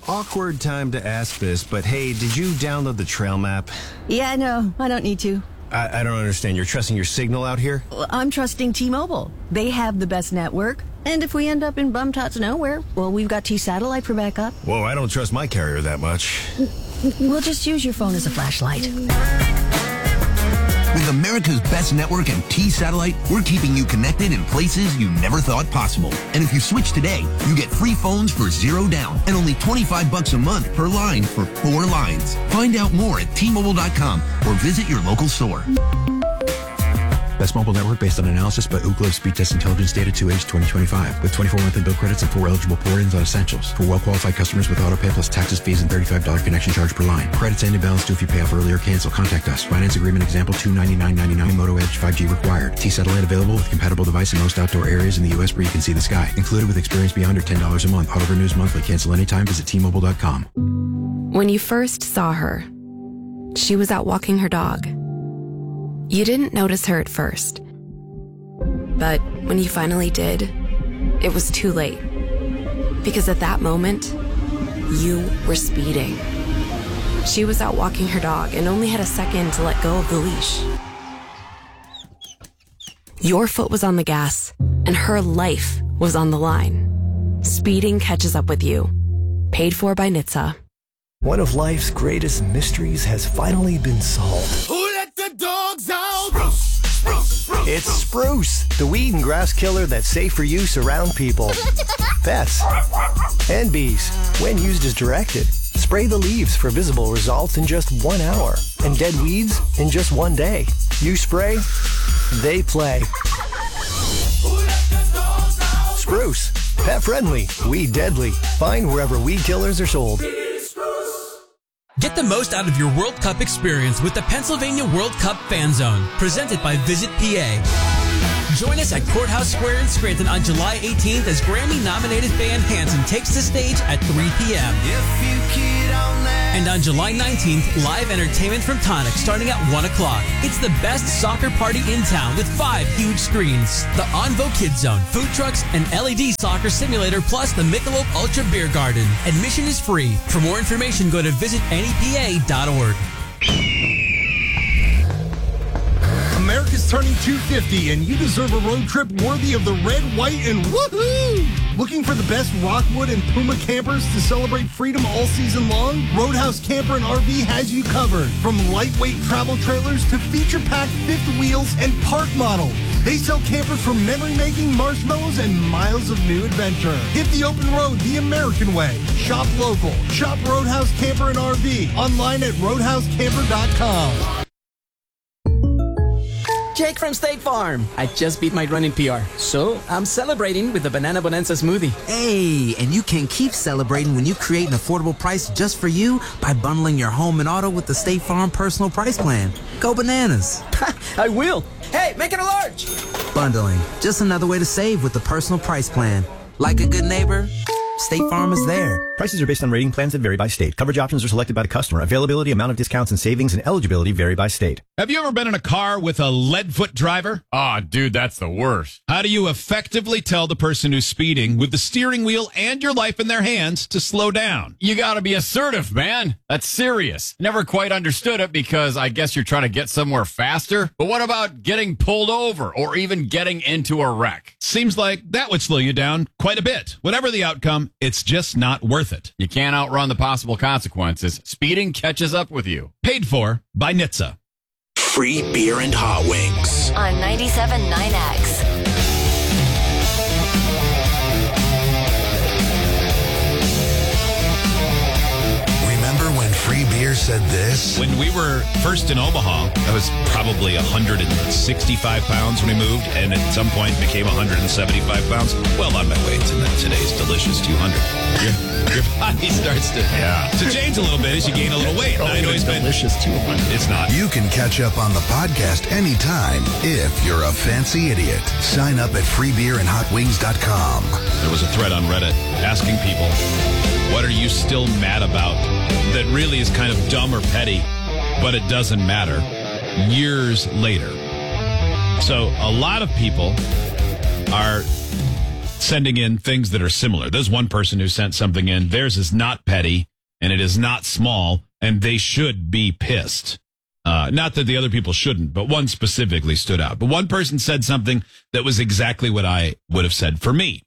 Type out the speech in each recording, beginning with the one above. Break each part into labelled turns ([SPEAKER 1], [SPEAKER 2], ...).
[SPEAKER 1] Awkward time to ask this, but hey, did you download the trail map?
[SPEAKER 2] Yeah, no, I don't need to.
[SPEAKER 1] I don't understand. You're trusting your signal out here?
[SPEAKER 2] Well, I'm trusting T-Mobile. They have the best network. And if we end up in bum-tots nowhere, well, we've got T-Satellite for backup.
[SPEAKER 1] Whoa, I don't trust my carrier that much.
[SPEAKER 2] We'll just use your phone as a flashlight.
[SPEAKER 3] With America's best network and T-Satellite, we're keeping you connected in places you never thought possible. And if you switch today, you get free phones for $0 down and only $25 a month per line for 4 lines. Find out more at T-Mobile.com or visit your local store.
[SPEAKER 4] Best mobile network based on analysis by Ookla Speed Test Intelligence Data 2H 2025 with 24 monthly bill credits and 4 eligible port-ins on Essentials for well-qualified customers with autopay plus taxes, fees, and $35 connection charge per line. Credits and imbalance due if you pay off early or cancel. Contact us. Finance agreement example 299.99. Moto Edge 5G required. T-Satellite available with compatible device in most outdoor areas in the U.S. where you can see the sky. Included with experience beyond or $10 a month. Auto renews monthly. Cancel anytime. Visit T-Mobile.com.
[SPEAKER 5] When you first saw her, she was out walking her dog. You didn't notice her at first. But when you finally did, it was too late. Because at that moment, you were speeding. She was out walking her dog and only had a second to let go of the leash. Your foot was on the gas, and her life was on the line. Speeding catches up with you. Paid for by NHTSA.
[SPEAKER 6] One of life's greatest mysteries has finally been solved.
[SPEAKER 7] Who let the dogs out?
[SPEAKER 6] It's Spruce, the weed and grass killer that's safe for use around people, pets, and bees. When used as directed, spray the leaves for visible results in just 1 hour and dead weeds in just 1 day. You spray, they play. Spruce, pet friendly, weed deadly. Find wherever weed killers are sold.
[SPEAKER 8] Get the most out of your World Cup experience with the Pennsylvania World Cup Fan Zone, presented by Visit PA. Join us at Courthouse Square in Scranton on July 18th as Grammy-nominated band Hanson takes the stage at 3 p.m. And on July 19th, live entertainment from Tonic starting at 1 o'clock. It's the best soccer party in town with 5 huge screens. The Onvo Kids Zone, food trucks, and LED soccer simulator, plus the Michelob Ultra Beer Garden. Admission is free. For more information, go to visitnepa.org.
[SPEAKER 9] America's turning 250, and you deserve a road trip worthy of the red, white, and woohoo! Looking for the best Rockwood and Puma campers to celebrate freedom all season long? Roadhouse Camper and RV has you covered. From lightweight travel trailers to feature-packed fifth wheels and park models. They sell campers for memory-making, marshmallows, and miles of new adventure. Hit the open road the American way. Shop local. Shop Roadhouse Camper and RV. Online at roadhousecamper.com.
[SPEAKER 10] Jake from State Farm. I just beat my running PR, so I'm celebrating with the Banana Bonanza smoothie.
[SPEAKER 11] Hey, and you can keep celebrating when you create an affordable price just for you by bundling your home and auto with the State Farm Personal Price Plan. Go bananas.
[SPEAKER 10] I will. Hey, make it a large.
[SPEAKER 11] Bundling, just another way to save with the Personal Price Plan. Like a good neighbor, State Farm is there.
[SPEAKER 12] Prices are based on rating plans that vary by state. Coverage options are selected by the customer. Availability, amount of discounts and savings, and eligibility vary by state.
[SPEAKER 13] Have you ever been in a car with a lead-foot driver?
[SPEAKER 14] Oh, dude, that's the worst.
[SPEAKER 13] How do you effectively tell the person who's speeding with the steering wheel and your life in their hands to slow down?
[SPEAKER 14] You gotta be assertive, man. That's serious. Never quite understood it because I guess you're trying to get somewhere faster. But what about getting pulled over or even getting into a wreck?
[SPEAKER 13] Seems like that would slow you down quite a bit. Whatever the outcome, it's just not worth it.
[SPEAKER 14] You can't outrun the possible consequences. Speeding catches up with you.
[SPEAKER 13] Paid for by NHTSA.
[SPEAKER 15] Free beer and hot wings.
[SPEAKER 16] On 97.9X.
[SPEAKER 15] Remember when Free Beer said this?
[SPEAKER 13] When we were first in Omaha, I was probably 165 pounds when we moved, and at some point became 175 pounds. Well, on my way to today's delicious 200. Your body starts to change a little bit as you gain a little weight. I know it's been
[SPEAKER 9] delicious 200.
[SPEAKER 13] It's not.
[SPEAKER 15] You can catch up on the podcast anytime if you're a fancy idiot. Sign up at freebeerandhotwings.com.
[SPEAKER 13] There was a thread on Reddit asking people, what are you still mad about that really is kind of dumb or petty, but it doesn't matter years later? So a lot of people are sending in things that are similar. There's one person who sent something in. Theirs is not petty, and it is not small, and they should be pissed. Not that the other people shouldn't, but one specifically stood out. But one person said something that was exactly what I would have said for me.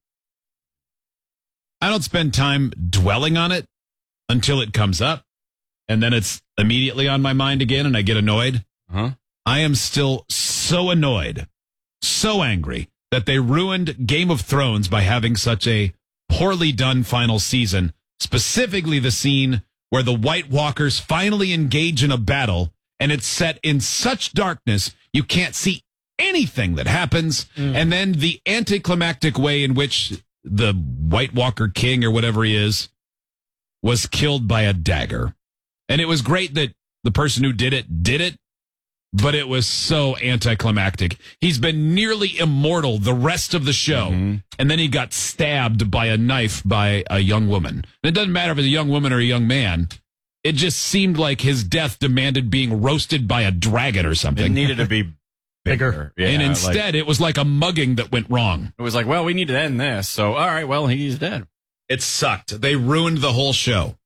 [SPEAKER 13] I don't spend time dwelling on it until it comes up, and then it's immediately on my mind again, and I get annoyed. I am still so annoyed, so angry that they ruined Game of Thrones by having such a poorly done final season, specifically the scene where the White Walkers finally engage in a battle, and it's set in such darkness you can't see anything that happens, and then the anticlimactic way in which the White Walker King, or whatever he is, was killed by a dagger. And it was great that the person who did it, but it was so anticlimactic. He's been nearly immortal the rest of the show, and then he got stabbed by a knife by a young woman. And it doesn't matter if it's a young woman or a young man. It just seemed like his death demanded being roasted by a dragon or something.
[SPEAKER 14] It needed to be bigger. Yeah,
[SPEAKER 13] and instead, it was like a mugging that went wrong.
[SPEAKER 14] It was like, well, we need to end this. So, all right, well, he's dead.
[SPEAKER 13] It sucked. They ruined the whole show.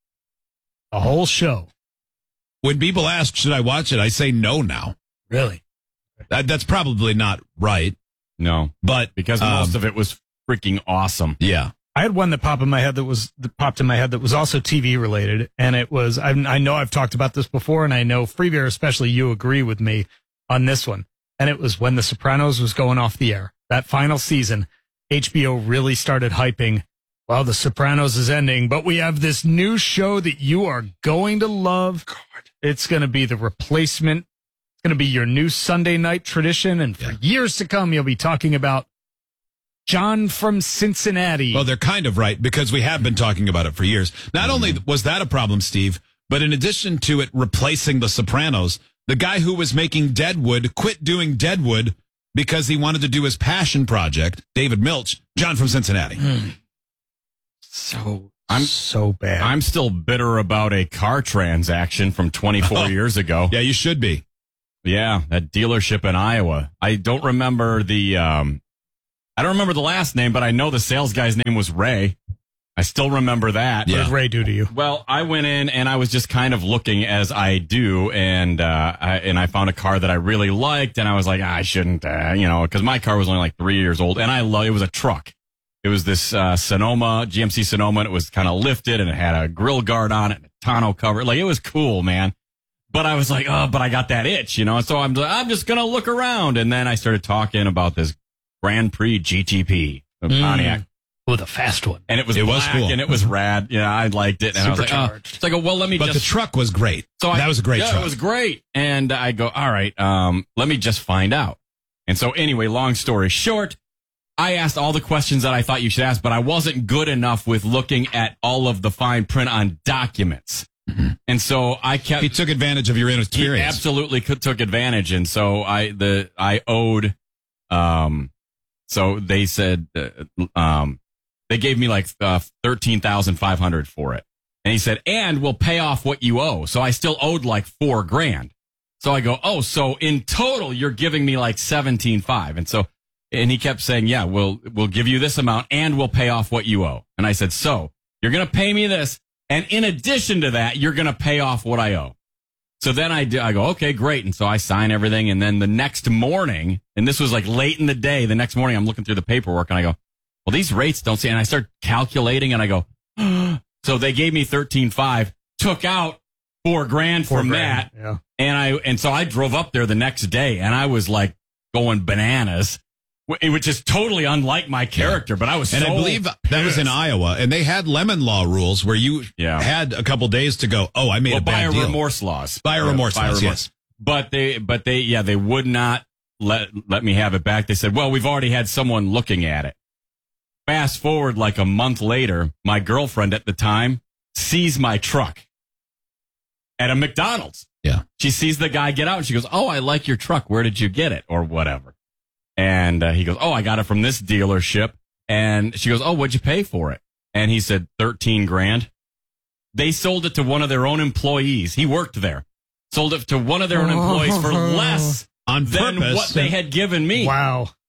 [SPEAKER 9] A whole show.
[SPEAKER 13] When people ask, should I watch it? I say no now.
[SPEAKER 9] Really?
[SPEAKER 13] That's probably not right.
[SPEAKER 14] No.
[SPEAKER 13] But
[SPEAKER 14] because most of it was freaking awesome.
[SPEAKER 13] Yeah.
[SPEAKER 9] I had one that popped in my head that was also TV related, and it was I know I've talked about this before, and I know Freebeer, especially you, agree with me on this one. And it was when The Sopranos was going off the air. That final season, HBO really started hyping, well, The Sopranos is ending, but we have this new show that you are going to love. God. It's going to be the replacement. It's going to be your new Sunday night tradition, and for years to come, you'll be talking about John from Cincinnati.
[SPEAKER 13] Well, they're kind of right, because we have been talking about it for years. Not only was that a problem, Steve, but in addition to it replacing The Sopranos, the guy who was making Deadwood quit doing Deadwood because he wanted to do his passion project, David Milch, John from Cincinnati.
[SPEAKER 14] I'm
[SPEAKER 9] so bad.
[SPEAKER 14] I'm still bitter about a car transaction from 24 years ago.
[SPEAKER 13] Yeah, you should be.
[SPEAKER 14] Yeah, that dealership in Iowa. I don't remember the last name, but I know the sales guy's name was Ray. I still remember that.
[SPEAKER 9] What did Ray do to you?
[SPEAKER 14] Well, I went in and I was just kind of looking as I do, and I found a car that I really liked, and I was like, I shouldn't, because my car was only like 3 years old, and it was a truck. It was this Sonoma, GMC Sonoma, and it was kind of lifted, and it had a grill guard on it, and a tonneau cover. Like, it was cool, man. But I was like, but I got that itch, and so I'm just going to look around, and then I started talking about this Grand Prix GTP, the Pontiac.
[SPEAKER 9] Oh, the fast one.
[SPEAKER 14] And it was black,
[SPEAKER 13] cool.
[SPEAKER 14] and it was rad. Yeah, I liked it. And I was like, it's like, well, let me
[SPEAKER 13] But the truck was great. That was a great truck.
[SPEAKER 14] Yeah, it was great. And I go, all right, let me just find out. And so anyway, long story short, I asked all the questions that I thought you should ask, but I wasn't good enough with looking at all of the fine print on documents. And so he
[SPEAKER 13] took advantage of your inexperience.
[SPEAKER 14] He absolutely took advantage. And so I owed, so they said, they gave me like $13,500 for it. And he said, and we'll pay off what you owe. So I still owed like $4,000. So I go, oh, so in total, you're giving me like $17,500. And he kept saying, yeah, we'll give you this amount and we'll pay off what you owe. And I said, so you're going to pay me this. And in addition to that, you're going to pay off what I owe. So then I go, okay, great. And so I sign everything. And then the next morning, and this was like late in the day, the next morning I'm looking through the paperwork and I go, well, these rates don't seem, and I start calculating and I go, so they gave me $13,500, took out $4,000 from that.
[SPEAKER 9] Yeah.
[SPEAKER 14] And so I drove up there the next day and I was like going bananas, which is totally unlike my character, but I was
[SPEAKER 13] I believe that was in Iowa, and they had lemon law rules where you had a couple days to go, I made a bad deal.
[SPEAKER 14] Buyer remorse laws.
[SPEAKER 13] Buyer remorse laws, yes.
[SPEAKER 14] But they would not let me have it back. They said, well, we've already had someone looking at it. Fast forward like a month later, my girlfriend at the time sees my truck at a McDonald's.
[SPEAKER 13] Yeah.
[SPEAKER 14] She sees the guy get out and she goes, oh, I like your truck. Where did you get it? Or whatever. And he goes, oh, I got it from this dealership. And she goes, oh, what'd you pay for it? And he said, $13,000. They sold it to one of their own employees. He worked there. Sold it to one of their own employees for less
[SPEAKER 13] on
[SPEAKER 14] than
[SPEAKER 13] purpose.
[SPEAKER 14] what they had given me.
[SPEAKER 9] Wow.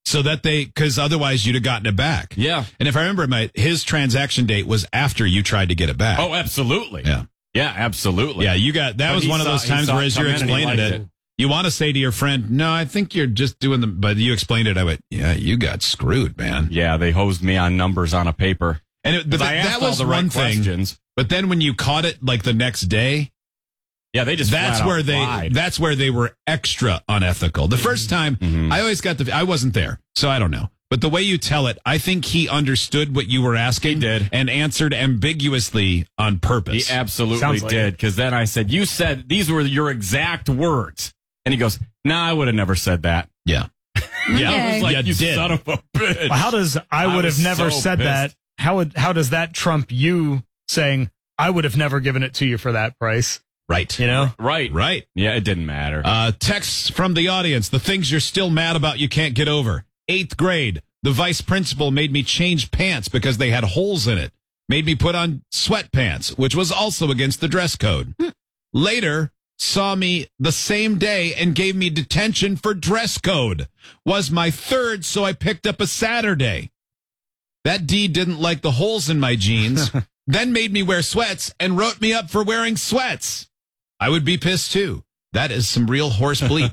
[SPEAKER 13] So that because otherwise you'd have gotten it back.
[SPEAKER 14] Yeah.
[SPEAKER 13] And if I remember, his transaction date was after you tried to get it back.
[SPEAKER 14] Oh, absolutely.
[SPEAKER 13] Yeah.
[SPEAKER 14] Yeah, absolutely.
[SPEAKER 13] Yeah, that was one of those times where as you're explaining it, you want to say to your friend, no, I think you're just doing but you explained it. I went, yeah, you got screwed, man.
[SPEAKER 14] Yeah, they hosed me on numbers on a paper.
[SPEAKER 13] And that was one thing. Questions. But then when you caught it like the next day,
[SPEAKER 14] yeah, they just
[SPEAKER 13] that's where they were extra unethical. The first time, I always got I wasn't there, so I don't know. But the way you tell it, I think he understood what you were asking.
[SPEAKER 14] He did.
[SPEAKER 13] And answered ambiguously on purpose.
[SPEAKER 14] He absolutely did. Because then I said, you said these were your exact words. And he goes, nah, I would have never said that.
[SPEAKER 13] Yeah. Yeah.
[SPEAKER 14] I was like, you
[SPEAKER 13] did.
[SPEAKER 14] son of a bitch.
[SPEAKER 7] Well, how does I would have never said that? How does that trump you saying, I would have never given it to you for that price?
[SPEAKER 13] Right.
[SPEAKER 7] You know?
[SPEAKER 13] Right.
[SPEAKER 14] Yeah, it didn't matter.
[SPEAKER 13] Texts from the audience. The things you're still mad about you can't get over. 8th grade. The vice principal made me change pants because they had holes in it. Made me put on sweatpants, which was also against the dress code. Later, saw me the same day and gave me detention for dress code. Was my 3rd, so I picked up a Saturday. That D didn't like the holes in my jeans, then made me wear sweats and wrote me up for wearing sweats. I would be pissed too. That is some real horse bleep.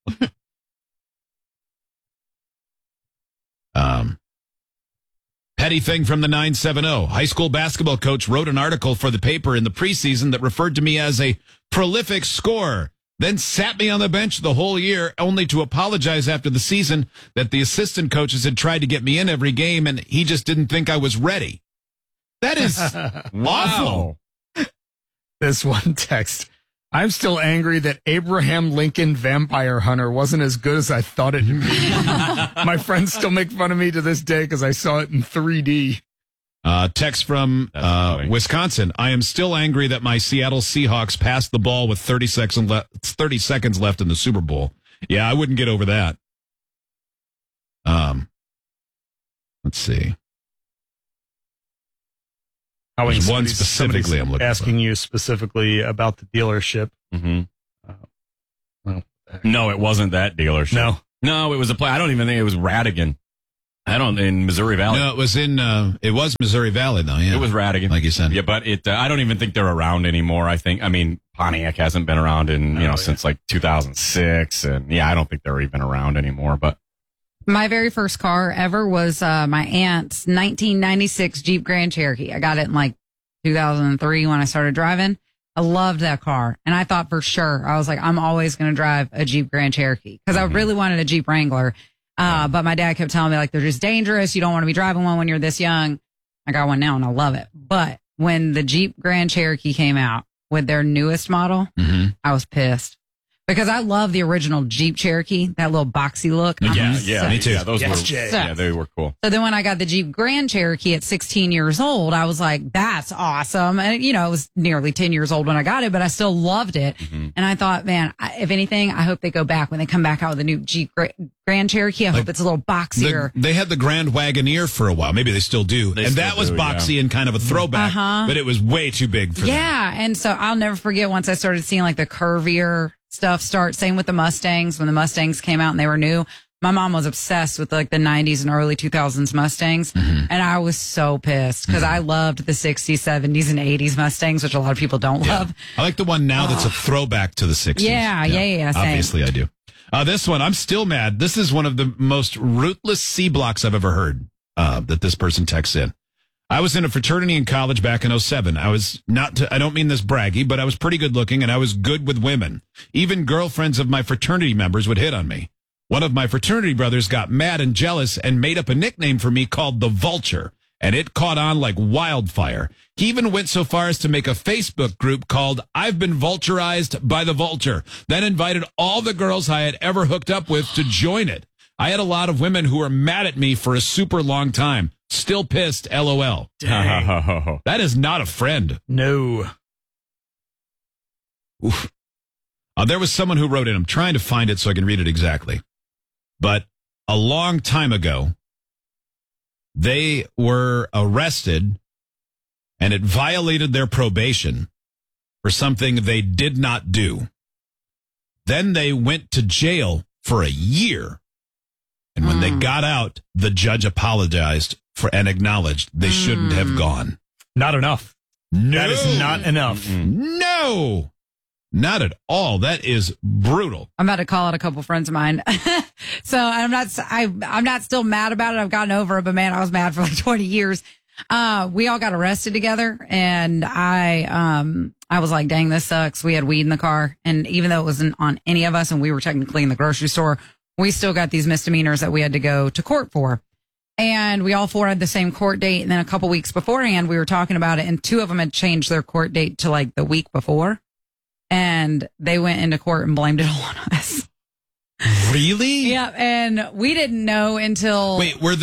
[SPEAKER 13] Petty thing from the 970. High school basketball coach wrote an article for the paper in the preseason that referred to me as a prolific scorer, then sat me on the bench the whole year, only to apologize after the season that the assistant coaches had tried to get me in every game and he just didn't think I was ready. That is awful.
[SPEAKER 7] This one text. I'm still angry that Abraham Lincoln Vampire Hunter wasn't as good as I thought it'd be. My friends still make fun of me to this day because I saw it in 3D.
[SPEAKER 13] Text from Wisconsin. I am still angry that my Seattle Seahawks passed the ball with 30 seconds left in the Super Bowl. Yeah, I wouldn't get over that. Let's see. There's one specifically I'm looking
[SPEAKER 7] asking
[SPEAKER 13] for.
[SPEAKER 7] you specifically about the dealership.
[SPEAKER 14] No, it wasn't that dealership. No, it was a play. I don't even think it was Radigan. In Missouri Valley.
[SPEAKER 13] No, it was Missouri Valley though. Yeah,
[SPEAKER 14] it was Radigan,
[SPEAKER 13] like you said.
[SPEAKER 14] Yeah, but I don't even think they're around anymore. Pontiac hasn't been around since like 2006, and I don't think they're even around anymore. But
[SPEAKER 17] my very first car ever was my aunt's 1996 Jeep Grand Cherokee. I got it in like 2003 when I started driving. I loved that car. And I thought for sure, I was like, I'm always going to drive a Jeep Grand Cherokee because I really wanted a Jeep Wrangler. But my dad kept telling me like, they're just dangerous. You don't want to be driving one when you're this young. I got one now and I love it. But when the Jeep Grand Cherokee came out with their newest model, I was pissed. Because I love the original Jeep Cherokee, that little boxy look.
[SPEAKER 14] Yeah, me too.
[SPEAKER 17] Yeah,
[SPEAKER 14] they were cool.
[SPEAKER 17] So then when I got the Jeep Grand Cherokee at 16 years old, I was like, that's awesome. And, it was nearly 10 years old when I got it, but I still loved it. And I thought, man, if anything, I hope they go back when they come back out with a new Jeep Grand Cherokee. I hope it's a little boxier.
[SPEAKER 13] They had the Grand Wagoneer for a while. Maybe they still do. That was boxy and kind of a throwback, but it was way too big for them.
[SPEAKER 17] Yeah. And so I'll never forget once I started seeing like the curvier stuff same with the Mustangs. When the Mustangs came out and they were new, my mom was obsessed with like the 90s and early 2000s Mustangs. And I was so pissed because I loved the 60s, 70s, and 80s Mustangs, which a lot of people don't love.
[SPEAKER 13] I like the one now that's a throwback to the 60s.
[SPEAKER 17] Yeah, same.
[SPEAKER 13] Obviously I do. This one, I'm still mad. This is one of the most rootless C blocks I've ever heard that this person texts in. I was in a fraternity in college back in 07. I don't mean this braggy, but I was pretty good looking and I was good with women. Even girlfriends of my fraternity members would hit on me. One of my fraternity brothers got mad and jealous and made up a nickname for me called the Vulture, and it caught on like wildfire. He even went so far as to make a Facebook group called I've Been Vulturized by the Vulture, then invited all the girls I had ever hooked up with to join it. I had a lot of women who were mad at me for a super long time. Still pissed, LOL.
[SPEAKER 7] Dang.
[SPEAKER 13] That is not a friend.
[SPEAKER 7] No.
[SPEAKER 13] Oof. There was someone who wrote in. I'm trying to find it so I can read it exactly. But a long time ago, they were arrested and it violated their probation for something they did not do. Then they went to jail for a year And when they got out, the judge apologized and acknowledged they shouldn't have gone.
[SPEAKER 7] Not enough.
[SPEAKER 13] No.
[SPEAKER 7] That is not enough.
[SPEAKER 13] No. Not at all. That is brutal.
[SPEAKER 17] I'm about to call out a couple friends of mine. So I'm not still mad about it. I've gotten over it, but man, I was mad for like 20 years. We all got arrested together, and I was like, dang, this sucks. We had weed in the car, and even though it wasn't on any of us and we were technically in the grocery store, we still got these misdemeanors that we had to go to court for. And we all four had the same court date. And then a couple weeks beforehand, we were talking about it, and two of them had changed their court date to like the week before. And they went into court and blamed it all on us.
[SPEAKER 13] Really?
[SPEAKER 17] Yeah. And we didn't know until.
[SPEAKER 13] Wait, were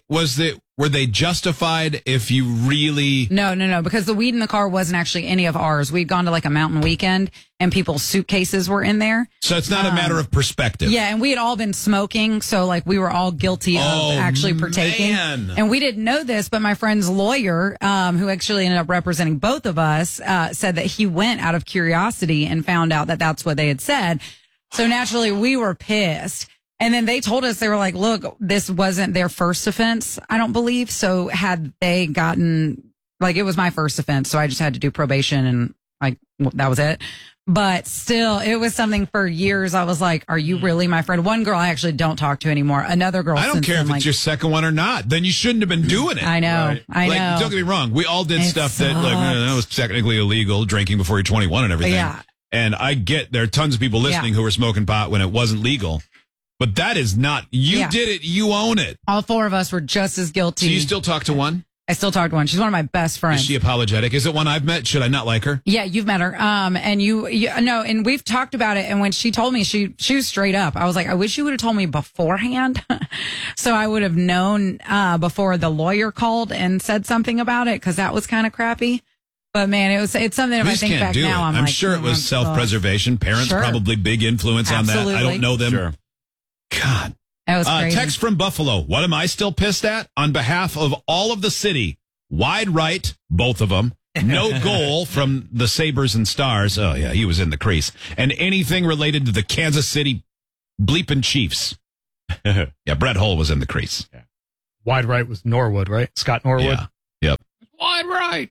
[SPEAKER 13] they justified if you really?
[SPEAKER 17] No, because the weed in the car wasn't actually any of ours. We'd gone to like a mountain weekend and people's suitcases were in there.
[SPEAKER 13] So it's not a matter of perspective.
[SPEAKER 17] Yeah. And we had all been smoking. So like we were all guilty of actually partaking.
[SPEAKER 13] Man.
[SPEAKER 17] And we didn't know this, but my friend's lawyer, who actually ended up representing both of us, said that he went out of curiosity and found out that that's what they had said. So naturally we were pissed. And then they told us, they were like, look, this wasn't their first offense, I don't believe. So had they gotten, like, it was my first offense. So I just had to do probation and like, that was it. But still, it was something for years. I was like, are you really my friend? One girl I actually don't talk to anymore. Another girl.
[SPEAKER 13] I don't care if
[SPEAKER 17] then,
[SPEAKER 13] it's your second one or not. Then you shouldn't have been doing it.
[SPEAKER 17] I know.
[SPEAKER 13] Right?
[SPEAKER 17] I know.
[SPEAKER 13] Don't get me wrong. We all did stuff that that was technically illegal, drinking before you're 21 and everything.
[SPEAKER 17] Yeah.
[SPEAKER 13] And I get there are tons of people listening who were smoking pot when it wasn't legal. But that is not, you did it, you own it.
[SPEAKER 17] All four of us were just as guilty.
[SPEAKER 13] So you still talk to one?
[SPEAKER 17] I still talk to one. She's one of my best friends.
[SPEAKER 13] Is she apologetic? Is it one I've met? Should I not like her?
[SPEAKER 17] Yeah, you've met her. And you no, and we've talked about it. And when she told me, she was straight up. I was like, I wish you would have told me beforehand. So I would have known, before the lawyer called and said something about it. 'Cause that was kind of crappy. But man, it's something if I think back now,
[SPEAKER 13] I'm
[SPEAKER 17] like,
[SPEAKER 13] sure it was self-preservation. Parents probably big influence on that. I don't know them.
[SPEAKER 14] Sure.
[SPEAKER 13] God.
[SPEAKER 17] That was crazy.
[SPEAKER 13] Text from Buffalo. What am I still pissed at? On behalf of all of the city, wide right, both of them. No goal from the Sabres and Stars. Oh, yeah, he was in the crease. And anything related to the Kansas City bleeping Chiefs. Yeah, Brett Hull was in the crease.
[SPEAKER 7] Yeah. Wide right was Norwood, right? Scott Norwood.
[SPEAKER 13] Yeah. Yep.
[SPEAKER 7] Wide right.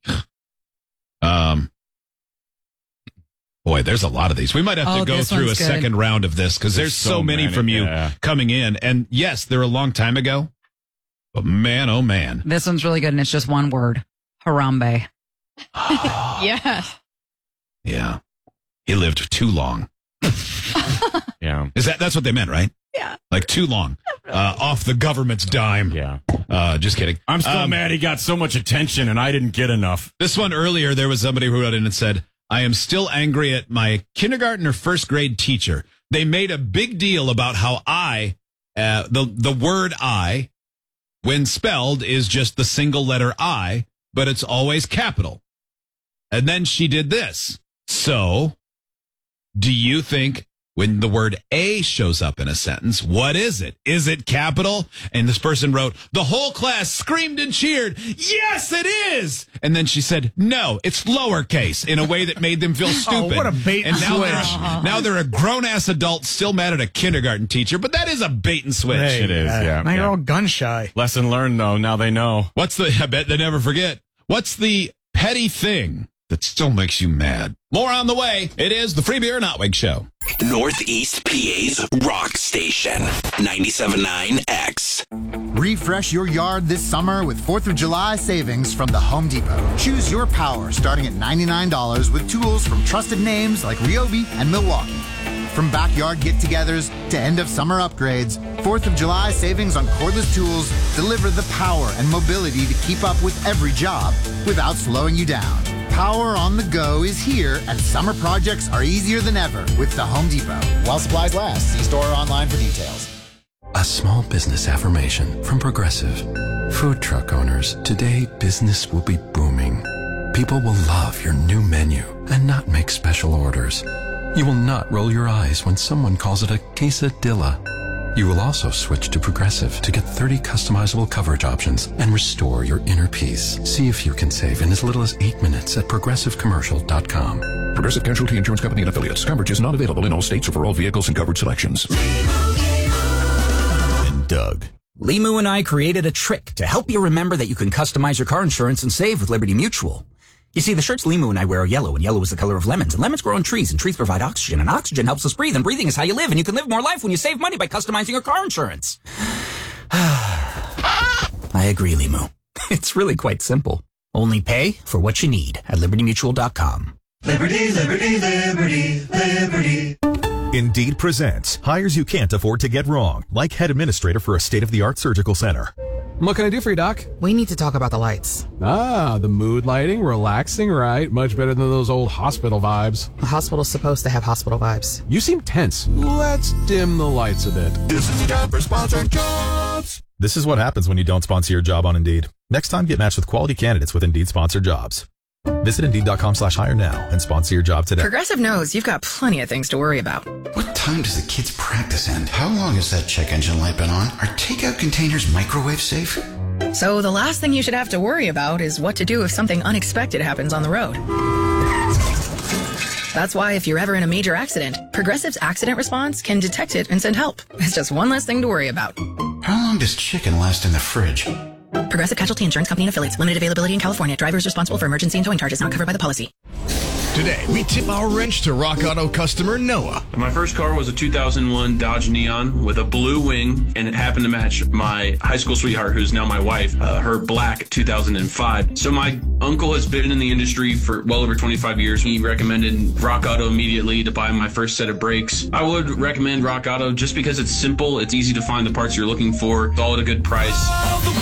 [SPEAKER 13] Boy, there's a lot of these. We might have to go through a second round of this because there's so many from you coming in. And yes, they're a long time ago. But man, oh man.
[SPEAKER 17] This one's really good, and it's just one word. Harambe.
[SPEAKER 18] Yeah.
[SPEAKER 13] Yeah. He lived too long.
[SPEAKER 14] Yeah.
[SPEAKER 13] That's what they meant, right?
[SPEAKER 18] Yeah.
[SPEAKER 13] Like too long. Off the government's dime.
[SPEAKER 14] Yeah.
[SPEAKER 13] Just kidding.
[SPEAKER 14] I'm still mad he got so much attention and I didn't get enough.
[SPEAKER 13] This one earlier, there was somebody who wrote in and said, I am still angry at my kindergarten or first grade teacher. They made a big deal about how the word I, when spelled, is just the single letter I, but it's always capital. And then she did this. So, do you think when the word A shows up in a sentence, what is it? Is it capital? And this person wrote, the whole class screamed and cheered, yes, it is! And then she said, no, it's lowercase, in a way that made them feel stupid.
[SPEAKER 7] Oh, what a bait and switch.
[SPEAKER 13] Now they're a grown-ass adult still mad at a kindergarten teacher, but that is a bait and switch.
[SPEAKER 7] Hey,
[SPEAKER 14] it is, yeah.
[SPEAKER 7] Now you're all gun shy.
[SPEAKER 14] Lesson learned, though. Now they know.
[SPEAKER 13] I bet they never forget. What's the petty thing that still makes you mad? More on the way. It is the Free Beer and Hot Wig Show.
[SPEAKER 19] Northeast PA's rock station, 97.9 X.
[SPEAKER 20] Refresh your yard this summer with 4th of July savings from the Home Depot. Choose your power starting at $99 with tools from trusted names like Ryobi and Milwaukee. From backyard get-togethers to end-of-summer upgrades, 4th of July savings on cordless tools deliver the power and mobility to keep up with every job without slowing you down. Power on the go is here, and summer projects are easier than ever with the Home Depot. While supplies last, see store or online for details.
[SPEAKER 21] A small business affirmation from Progressive. Food truck owners, today business will be booming. People will love your new menu and not make special orders. You will not roll your eyes when someone calls it a quesadilla. You will also switch to Progressive to get 30 customizable coverage options and restore your inner peace. See if you can save in as little as 8 minutes at ProgressiveCommercial.com.
[SPEAKER 22] Progressive Casualty Insurance Company and Affiliates. Coverage is not available in all states or for all vehicles and coverage selections.
[SPEAKER 13] And
[SPEAKER 1] Doug. Limu and I created a trick to help you remember that you can customize your car insurance and save with Liberty Mutual. You see, the shirts Limu and I wear are yellow, and yellow is the color of lemons, and lemons grow on trees, and trees provide oxygen, and oxygen helps us breathe, and breathing is how you live, and you can live more life when you save money by customizing your car insurance. I agree, Limu. It's really quite simple. Only pay for what you need at libertymutual.com.
[SPEAKER 2] Liberty, liberty, liberty, liberty.
[SPEAKER 23] Indeed presents hires you can't afford to get wrong, like head administrator for a state-of-the-art surgical center.
[SPEAKER 24] What can I do for you, Doc?
[SPEAKER 25] We need to talk about the lights.
[SPEAKER 24] Ah, the mood lighting, relaxing, right? Much better than those old hospital vibes.
[SPEAKER 25] A hospital's supposed to have hospital vibes.
[SPEAKER 24] You seem tense. Let's dim the lights a bit.
[SPEAKER 23] This is time for sponsored jobs. This is what happens when you don't sponsor your job on Indeed. Next time, get matched with quality candidates with Indeed sponsored jobs. Visit Indeed.com/hire now and sponsor your job today.
[SPEAKER 25] Progressive knows you've got plenty of things to worry about.
[SPEAKER 26] What time does the kids' practice end? How long has that check engine light been on? Are takeout containers microwave safe?
[SPEAKER 25] So the last thing you should have to worry about is what to do if something unexpected happens on the road. That's why if you're ever in a major accident, Progressive's accident response can detect it and send help. It's just one less thing to worry about.
[SPEAKER 26] How long does chicken last in the fridge?
[SPEAKER 25] Progressive Casualty Insurance Company and Affiliates. Limited availability in California. Drivers responsible for emergency and towing charges not covered by the policy.
[SPEAKER 27] Today, we tip our wrench to Rock Auto customer Noah.
[SPEAKER 28] My first car was a 2001 Dodge Neon with a blue wing, and it happened to match my high school sweetheart, who's now my wife, her black 2005. So my uncle has been in the industry for well over 25 years. He recommended Rock Auto immediately to buy my first set of brakes. I would recommend Rock Auto just because it's simple, it's easy to find the parts you're looking for, it's all at a good price.